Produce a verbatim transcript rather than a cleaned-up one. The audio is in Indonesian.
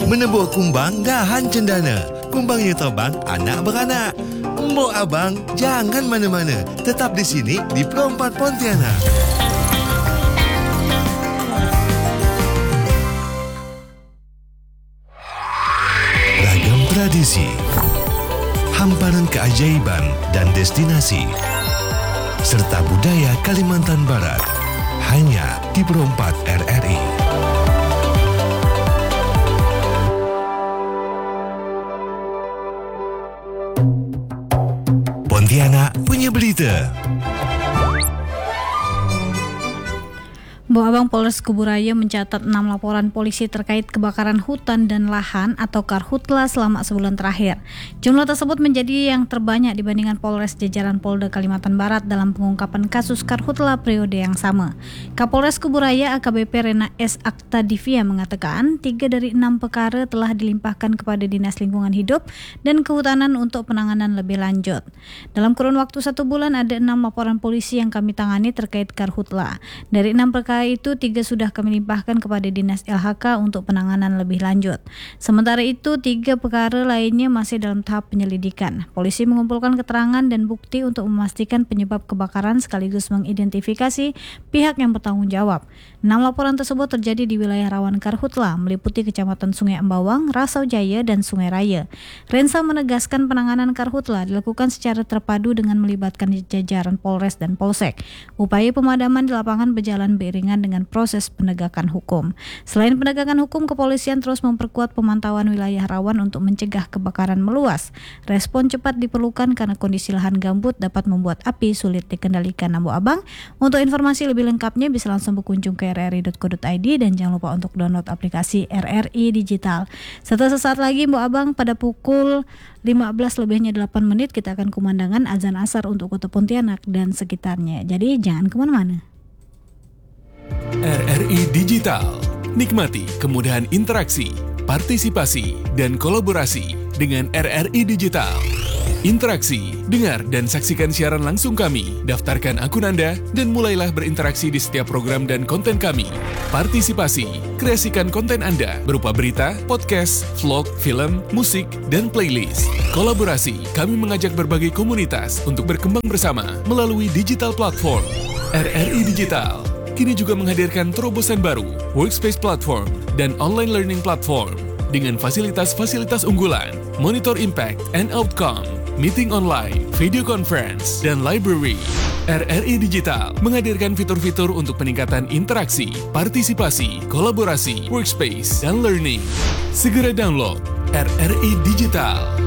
Menebuh kumbang dahan cendana. Kumbangnya tobang anak beranak. Mbok abang, jangan mana-mana. Tetap di sini di Pro empat Pontianak. Ragam tradisi, hamparan keajaiban dan destinasi, serta budaya Kalimantan Barat. Hanya di Pro empat R R I. Pontianak punya berita. Bu Abang, Polres Kuburaya mencatat enam laporan polisi terkait kebakaran hutan dan lahan atau Karhutla selama sebulan terakhir. Jumlah tersebut menjadi yang terbanyak dibandingkan Polres jajaran Polda Kalimantan Barat dalam pengungkapan kasus Karhutla periode yang sama. Kapolres Kuburaya A K B P Rena S. Aktadivia mengatakan tiga dari enam perkara telah dilimpahkan kepada Dinas Lingkungan Hidup dan Kehutanan untuk penanganan lebih lanjut. Dalam kurun waktu satu bulan ada enam laporan polisi yang kami tangani terkait Karhutla. Dari enam perkara itu, tiga sudah kami limpahkan kepada Dinas L H K untuk penanganan lebih lanjut. Sementara itu, tiga perkara lainnya masih dalam tahap penyelidikan. Polisi mengumpulkan keterangan dan bukti untuk memastikan penyebab kebakaran sekaligus mengidentifikasi pihak yang bertanggung jawab. Enam laporan tersebut terjadi di wilayah rawan Karhutla, meliputi Kecamatan Sungai Embawang, Rasau Jaya, dan Sungai Raya. Rensa menegaskan penanganan Karhutla dilakukan secara terpadu dengan melibatkan jajaran Polres dan Polsek. Upaya pemadaman di lapangan berjalan beriringan dengan proses penegakan hukum. Selain penegakan hukum, kepolisian terus memperkuat pemantauan wilayah rawan untuk mencegah kebakaran meluas. Respon cepat diperlukan karena kondisi lahan gambut dapat membuat api sulit dikendalikan. Nabu Abang, untuk informasi lebih lengkapnya bisa langsung berkunjung ke r r i dot co dot i d dan jangan lupa untuk download aplikasi R R I Digital. Setelah sesaat lagi, Bu Abang, pada pukul lima belas lebihnya delapan menit kita akan kumandangan azan asar untuk Kota Pontianak dan sekitarnya. Jadi jangan kemana-mana. R R I Digital. Nikmati kemudahan interaksi, partisipasi, dan kolaborasi dengan R R I Digital. Interaksi, dengar dan saksikan siaran langsung kami, daftarkan akun Anda, dan mulailah berinteraksi di setiap program dan konten kami. Partisipasi, kreasikan konten Anda berupa berita, podcast, vlog, film, musik, dan playlist. Kolaborasi, kami mengajak berbagai komunitas untuk berkembang bersama melalui digital platform. R R I Digital kini juga menghadirkan terobosan baru, workspace platform, dan online learning platform dengan fasilitas-fasilitas unggulan, monitor impact and outcome, meeting online, video conference, dan library. R R I Digital menghadirkan fitur-fitur untuk peningkatan interaksi, partisipasi, kolaborasi, workspace, dan learning. Segera download R R I Digital.